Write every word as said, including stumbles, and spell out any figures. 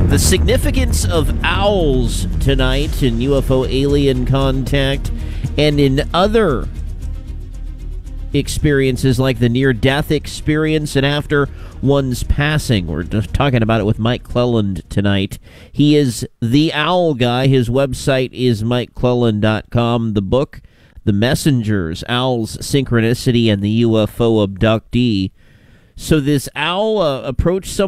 The significance of owls tonight in U F O alien contact and in other experiences like the near-death experience and after one's passing. We're just talking about it with Mike Clelland tonight. He is the Owl Guy. His website is mike clelland dot com. The book, The Messengers, Owls, Synchronicity, and the U F O Abductee. So this owl uh, approached someone